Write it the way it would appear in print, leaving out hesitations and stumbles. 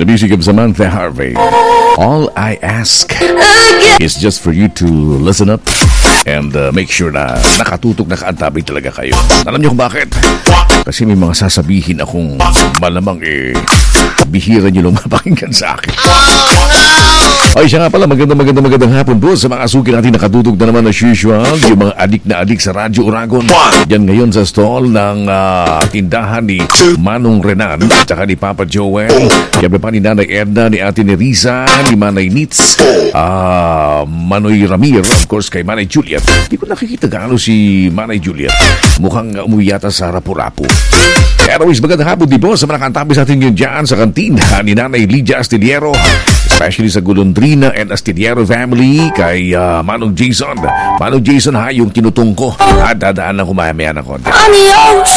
music of Samantha Harvey. All I ask is just for you to listen up and make sure na nakatutok, nakaantabay talaga kayo. Alam niyo kung bakit? Kasi may mga sasabihin akong malamang bihira niyo lang mapakinggan sa akin. Ay, siya nga pala, magandang hapon po sa mga suki natin nakatutog na naman as usual. Yung mga adik na adik sa Radyo Uragon. Yan ngayon sa stall ng tindahan ni Manong Renan at saka ni Papa Joel. Kaya pa ni Nanay Edna, ni Ate Nerisa, ni Manay Nitz, Manoy Ramir, of course kay Manay Juliet. Hindi ko nakikita gaano si Manay Juliet. Mukhang umuwi yata sa Rapu-Rapu. Anyways, magandang hapon din po sa mga kantabi sa atin yun dyan sa kantina ni Nanay Lydia Astillero, especially sa Golondrina and Astillero family, kay Manong Jason. Manong Jason ha, yung tinutong ko. Dadaan lang kumaya-maya na konti.